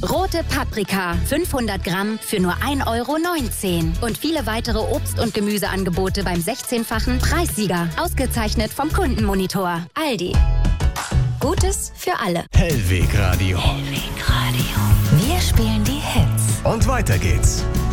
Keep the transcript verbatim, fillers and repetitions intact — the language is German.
Rote Paprika, fünfhundert Gramm für nur ein Euro neunzehn. Und viele weitere Obst- und Gemüseangebote beim sechzehnfachen Preissieger. Ausgezeichnet vom Kundenmonitor. Aldi. Gutes für alle. Hellweg Radio. Hellweg Radio. Wir spielen die Hits. Und weiter geht's.